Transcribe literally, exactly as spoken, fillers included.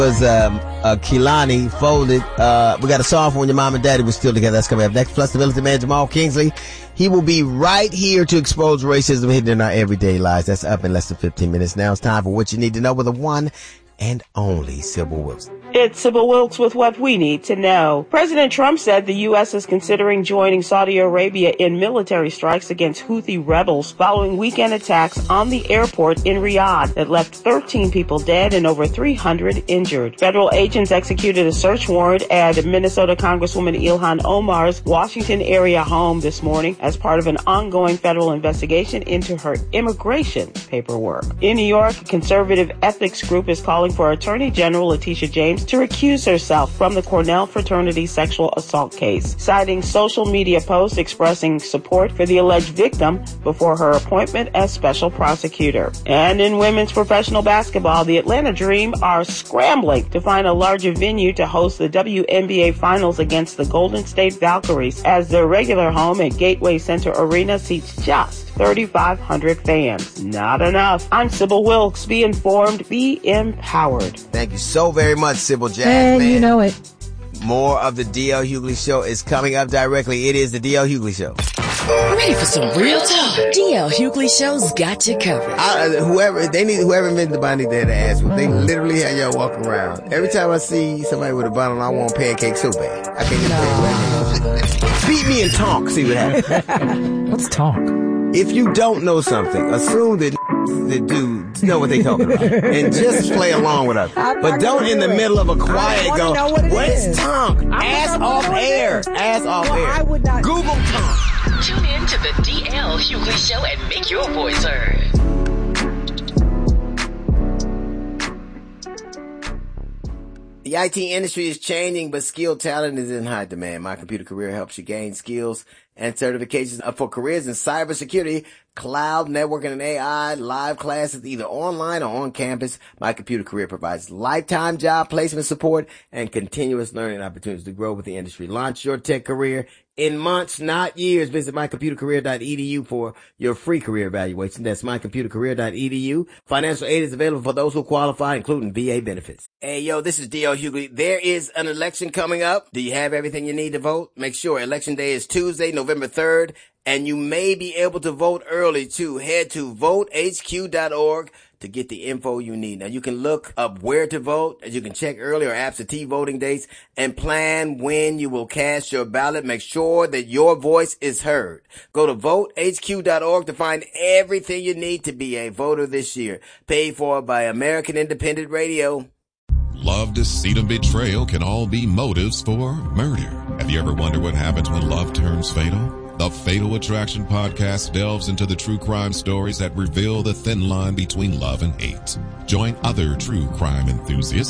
was um, uh, Kehlani Folded. Uh, we got a song from When Your Mom and Daddy Was Still Together. That's coming up next. Plus, the Militant Man Jamal Kingsley. He will be right here to expose racism hidden in our everyday lives. That's up in less than fifteen minutes. Now it's time for What You Need to Know with the one and only Sybil Wilson. It's Sybil Wilkes with what we need to know. President Trump said the U S is considering joining Saudi Arabia in military strikes against Houthi rebels following weekend attacks on the airport in Riyadh that left thirteen people dead and over three hundred injured. Federal agents executed a search warrant at Minnesota Congresswoman Ilhan Omar's Washington area home this morning as part of an ongoing federal investigation into her immigration paperwork. In New York, a conservative ethics group is calling for Attorney General Letitia James to recuse herself from the Cornell fraternity sexual assault case, citing social media posts expressing support for the alleged victim before her appointment as special prosecutor. And in women's professional basketball, the Atlanta Dream are scrambling to find a larger venue to host the W N B A Finals against the Golden State Valkyries, as their regular home at Gateway Center Arena seats just thirty-five hundred fans. Not enough. I'm Sybil Wilkes. Be informed, be empowered. Thank you so very much, Sybil Jazz. And man. you know it. More of the D L Hughley Show is coming up directly. It is the D L Hughley Show. Ready for some real talk? D L Hughley Show's got you covered. I, whoever they need, whoever invented the body there to ask with. They literally have y'all walk around. Every time I see somebody with a bottle, I want pancakes so bad. I can't get no. Beat me and talk. See what happens. Let's talk. If you don't know something, assume that the dudes know what they talking about and just play along with us. But don't in the middle of a quiet go, what what's tonk? Ass off air. Ass off well, air. I would not. Google tonk. Tune in to the D L Hughley Show and make your voice heard. The I T industry is changing, but skilled talent is in high demand. My Computer Career helps you gain skills and certifications for careers in cybersecurity, cloud, networking, and A I, live classes either online or on campus. My Computer Career provides lifetime job placement support and continuous learning opportunities to grow with the industry. Launch your tech career in months, not years. Visit my computer career dot e d u for your free career evaluation. That's my computer career dot e d u. Financial aid is available for those who qualify, including V A benefits. Hey, yo, this is D L Hughley. There is an election coming up. Do you have everything you need to vote? Make sure election day is Tuesday, November third, and you may be able to vote early too. Head to vote h q dot org to get the info you need. Now, you can look up where to vote, as you can check early or absentee voting dates, and plan when you will cast your ballot. Make sure that your voice is heard. Go to vote h q dot org to find everything you need to be a voter this year. Paid for by American Independent Radio. Love, deceit, and betrayal can all be motives for murder. Have you ever wondered what happens when love turns fatal? The Fatal Attraction podcast delves into the true crime stories that reveal the thin line between love and hate. Join other true crime enthusiasts